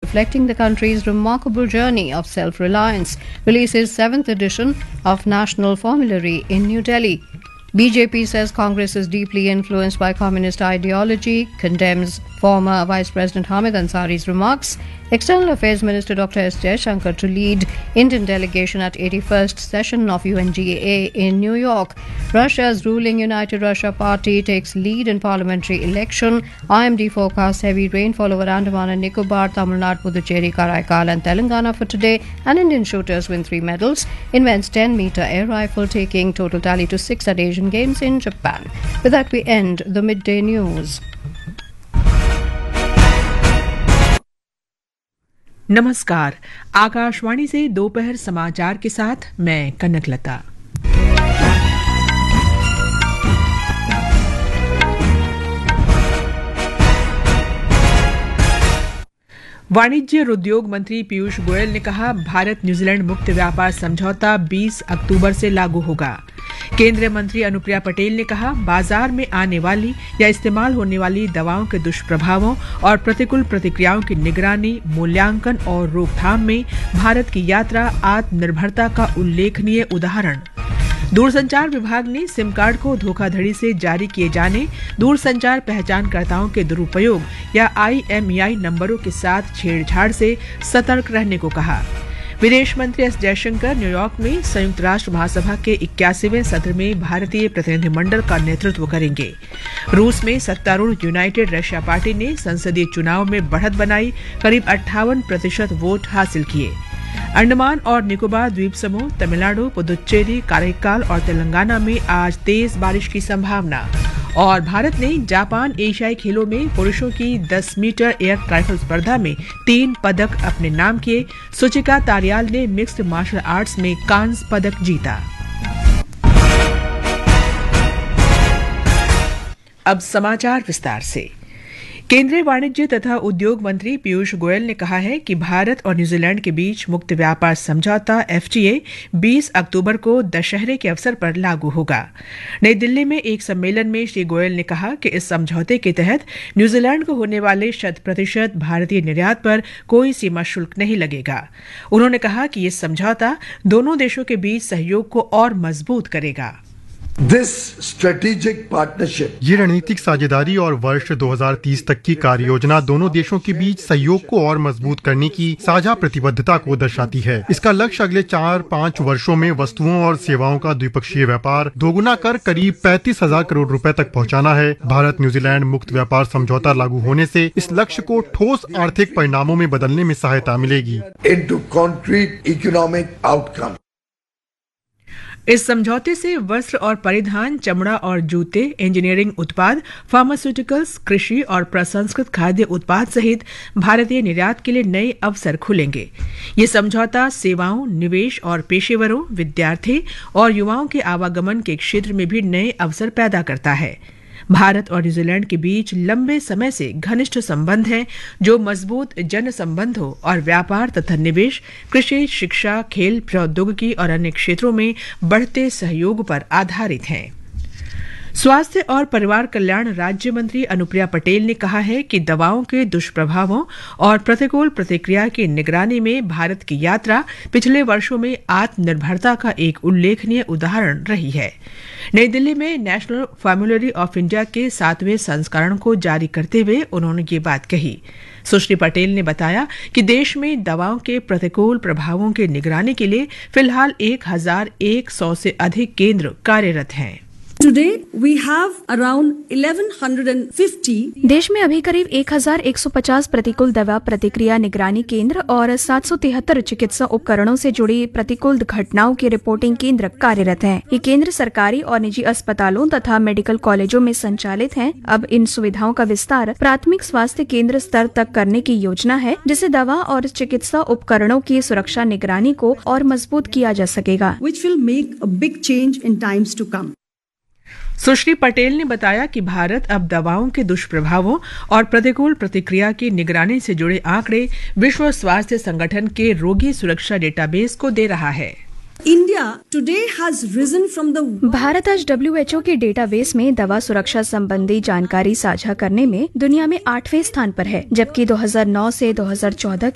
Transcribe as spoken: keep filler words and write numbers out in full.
reflecting the country's remarkable journey of self-reliance, releases seventh edition of National Formulary in New Delhi. B J P says Congress is deeply influenced by communist ideology, condemns former Vice President Hamid Ansari's remarks. External Affairs Minister Doctor S Jaishankar to lead Indian delegation at eighty-first session of U N G A in New York. Russia's ruling United Russia Party takes lead in parliamentary election. I M D forecasts heavy rainfall over Andaman and Nicobar, Tamil Nadu, Puducherry, Karaikal and Telangana for today. And Indian shooters win three medals in men's ten meter air rifle, taking total tally to six at Asian Games in Japan. With that, we end the midday news. नमस्कार, आकाशवाणी से दोपहर समाचार के साथ मैं कनकलता। वाणिज्य और उद्योग मंत्री पीयूष गोयल ने कहा, भारत न्यूजीलैंड मुक्त व्यापार समझौता बीस अक्टूबर से लागू होगा। केंद्रीय मंत्री अनुप्रिया पटेल ने कहा, बाजार में आने वाली या इस्तेमाल होने वाली दवाओं के दुष्प्रभावों और प्रतिकूल प्रतिक्रियाओं की निगरानी, मूल्यांकन और रोकथाम में भारत की यात्रा आत्मनिर्भरता का उल्लेखनीय उदाहरण। दूरसंचार विभाग ने सिम कार्ड को धोखाधड़ी से जारी किए जाने, दूरसंचार पहचानकर्ताओं के दुरुपयोग या आई एम ई आई नंबरों के साथ छेड़छाड़ से सतर्क रहने को कहा। विदेश मंत्री एस जयशंकर न्यूयॉर्क में संयुक्त राष्ट्र महासभा के इक्यासीवें सत्र में भारतीय प्रतिनिधिमंडल का नेतृत्व करेंगे। रूस में सत्तारूढ़ यूनाइटेड रशिया पार्टी ने संसदीय चुनाव में बढ़त बनाई, करीब अट्ठावन प्रतिशत वोट हासिल किए। अंडमान और निकोबार द्वीप समूह, तमिलनाडु, पुदुच्चेरी, काराइकाल और तेलंगाना में आज तेज बारिश की संभावना। और भारत ने जापान एशियाई खेलों में पुरुषों की दस मीटर एयर राइफल स्पर्धा में तीन पदक अपने नाम किए। सुचिका तारियाल ने मिक्स्ड मार्शल आर्ट्स में कांस्य पदक जीता। अब समाचार विस्तार से। केंद्रीय वाणिज्य तथा उद्योग मंत्री पीयूष गोयल ने कहा है कि भारत और न्यूजीलैंड के बीच मुक्त व्यापार समझौता एफ टी ए बीस अक्टूबर को दशहरे के अवसर पर लागू होगा। नई दिल्ली में एक सम्मेलन में श्री गोयल ने कहा कि इस समझौते के तहत न्यूजीलैंड को होने वाले शत प्रतिशत भारतीय निर्यात पर कोई सीमा शुल्क नहीं लगेगा। उन्होंने कहा कि यह समझौता दोनों देशों के बीच सहयोग को और मजबूत करेगा। This strategic partnership, ये रणनीतिक साझेदारी और वर्ष दो हज़ार तीस तक की कार्य योजना दोनों देशों के बीच सहयोग को और मजबूत करने की साझा प्रतिबद्धता को दर्शाती है। इसका लक्ष्य अगले चार पाँच वर्षों में वस्तुओं और सेवाओं का द्विपक्षीय व्यापार दोगुना कर करीब पैंतीस हजार करोड़ रुपए तक पहुंचाना है। भारत न्यूजीलैंड मुक्त व्यापार समझौता लागू होने से इस लक्ष्य को ठोस आर्थिक परिणामों में बदलने में सहायता मिलेगी। into concrete economic outcome. इस समझौते से वस्त्र और परिधान, चमड़ा और जूते, इंजीनियरिंग उत्पाद, फार्मास्यूटिकल्स, कृषि और प्रसंस्कृत खाद्य उत्पाद सहित भारतीय निर्यात के लिए नए अवसर खुलेंगे। ये समझौता सेवाओं, निवेश और पेशेवरों, विद्यार्थी और युवाओं के आवागमन के क्षेत्र में भी नए अवसर पैदा करता है। भारत और न्यूजीलैंड के बीच लंबे समय से घनिष्ठ संबंध हैं, जो मजबूत जन संबंधों और व्यापार तथा निवेश, कृषि, शिक्षा, खेल, प्रौद्योगिकी और अन्य क्षेत्रों में बढ़ते सहयोग पर आधारित हैं। स्वास्थ्य और परिवार कल्याण राज्य मंत्री अनुप्रिया पटेल ने कहा है कि दवाओं के दुष्प्रभावों और प्रतिकूल प्रतिक्रिया की निगरानी में भारत की यात्रा पिछले वर्षों में आत्मनिर्भरता का एक उल्लेखनीय उदाहरण रही है। नई दिल्ली में नेशनल फॉर्मूलरी ऑफ इंडिया के सातवें संस्करण को जारी करते हुए उन्होंने ये बात कही। सुश्री पटेल ने बताया कि देश में दवाओं के प्रतिकूल प्रभावों की निगरानी के लिए फिलहाल एक हजार एक सौ से अधिक केंद्र कार्यरत हैं। Today we have around eleven fifty देश में अभी करीब एक हजार एक सौ पचास प्रतिकूल दवा प्रतिक्रिया निगरानी केंद्र और सात सौ तिहत्तर चिकित्सा उपकरणों से जुड़ी प्रतिकूल घटनाओं की रिपोर्टिंग केंद्र कार्यरत हैं। ये केंद्र सरकारी और निजी अस्पतालों तथा मेडिकल कॉलेजों में संचालित हैं। अब इन सुविधाओं का विस्तार प्राथमिक स्वास्थ्य केंद्र स्तर तक करने की योजना है, जिससे दवा और चिकित्सा उपकरणों की सुरक्षा निगरानी को और मजबूत किया जा सकेगा। which will make a big change in times to come. सुश्री पटेल ने बताया कि भारत अब दवाओं के दुष्प्रभावों और प्रतिकूल प्रतिक्रिया की निगरानी से जुड़े आंकड़े विश्व स्वास्थ्य संगठन के रोगी सुरक्षा डेटाबेस को दे रहा है। India today has risen from the Bharat आज डब्ल्यू एच ओ के डेटाबेस में दवा सुरक्षा संबंधी जानकारी साझा करने में दुनिया में आठवें स्थान पर है, जबकि दो हज़ार नौ से दो हज़ार चौदह